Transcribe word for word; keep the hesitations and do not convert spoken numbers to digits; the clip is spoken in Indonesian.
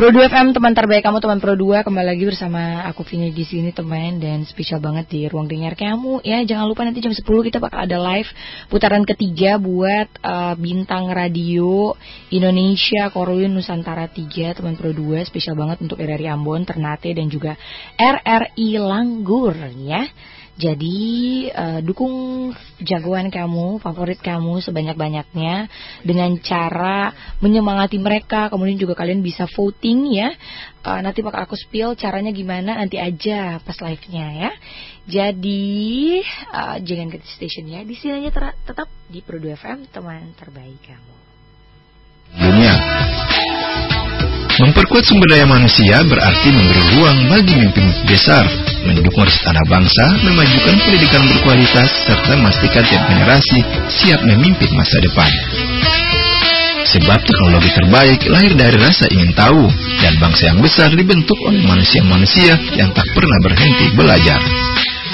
Pro dua F M, teman terbaik kamu, teman Pro dua, kembali lagi bersama aku Vini di sini teman, dan spesial banget di ruang dengar kamu ya. Jangan lupa nanti jam sepuluh kita bakal ada live putaran ketiga buat uh, bintang radio Indonesia Korwil Nusantara tiga, teman Pro dua, spesial banget untuk R R I Ambon, Ternate dan juga R R I Langgur ya. Jadi uh, dukung jagoan kamu, favorit kamu sebanyak-banyaknya dengan cara menyemangati mereka. Kemudian juga kalian bisa voting ya. uh, Nanti bakal aku spill caranya gimana nanti aja pas live-nya ya. Jadi uh, jangan ganti station ya. Di sini aja ter- tetap di Pro dua F M, teman terbaik kamu. Dunia. Memperkuat sumber daya manusia berarti memberi ruang bagi mimpi-mimpi besar, mendukung reset anak bangsa, memajukan pendidikan berkualitas, serta memastikan tiap generasi siap memimpin masa depan. Sebab teknologi terbaik lahir dari rasa ingin tahu, dan bangsa yang besar dibentuk oleh manusia-manusia yang tak pernah berhenti belajar.